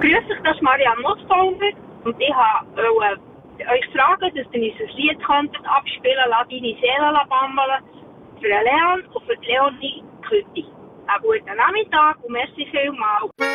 Grüß euch, das ist Marianne Nussbaumer und ich wollte euch fragen, dass ihr uns ein Lied könntet abspielen, «La deine Seele bammeln» für den Leon und für die Leonie Kütti. Einen guten Nachmittag und merci vielmals.